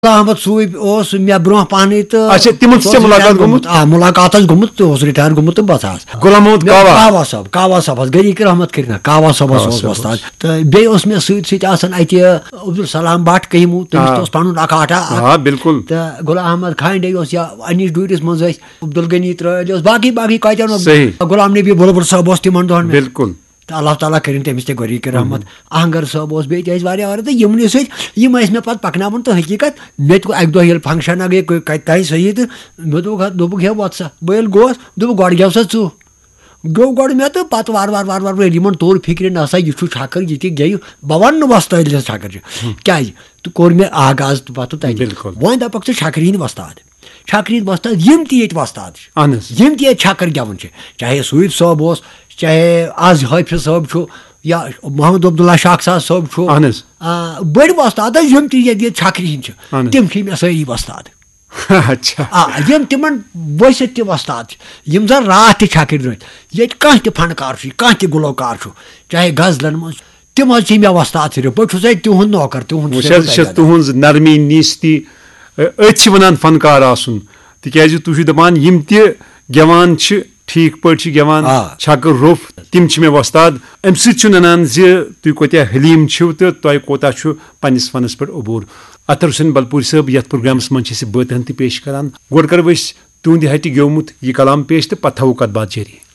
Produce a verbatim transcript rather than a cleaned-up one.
अहमद सूब ओस मे ब्रोह पानी तो अच्छा तिमन से मुलाकात गमुत आ मुलाकात गमुत तो रिटायर गमुत तो बस गुलाम मोहम्मद कावा कावा साहब कावा साहब गरी रहमत करना कावा साहब ओस वस्ताद तो बे ओस मे सत सत आसन अति अब्दुल सलाम भट्ट कहिमु तमिस तो पनुन अकाटा हां बिल्कुल तो गुलाम अहमद खांडे ओस या अनिश डूरिस मज अब्दुल गनी त्र ओस बाकी बाकी कयन गुलाम नबी बुलबुल साहब ओस तिमन दोहन में बिल्कुल तो अल्लाह ताला करें तमिस ते गरी रहमत आहंगर साहब ओस बे तेज वारिया और तो यमने सत यम मे पत पकनावन तो हकीकत मे तो एक दो फंक्शन गई कई सही तो मे दोक दोक हे वत सा बल गोस दोप गो गव सा चू गो गो मे तो पत वार वार वार वार यमन तोर फिक्र ना सा यह छकर यह गई बह वन वस्ताद छकर क्या तो कोर मे आगाज तो पत वो दपक च छकरीन वस्ताद छकरीन वस्ताद यम ते वस्ताद यम ते छकर गवन चाहे सूद साहब ओस चाहे आज हाफिज साहब या मोहम्मद अब्दुल्ला शाख साहब बड़ वस्ताद यम ते छकरीन तम मे सारी वस्ताद अच्छा आ यम तिमन वसित ते वस्ताद यम जन रात छकर रत ये कह त फनकार कह त गुलकार चाहे गजलन मज तम मे वस्ताद सिर्फ बह तुहद नौकर तुहद तुहज नरमी नीस्ती अथ वन फनकार आसन तिक तुम दपान यम ते गेवान ठीक पे गेवान छकर रोफ तम मे वस्ताद अम सनान तुम कोत्या हलीम छो तो तुम कोता पन्निस फनस पे अबूर अतर हुसैन बलपुर साहब ये प्रोग्रामस मज बतन पेश करान गोड कर तुंद हटि गेवमुत यह कलाम पेश तो पत थो कत बात जारी।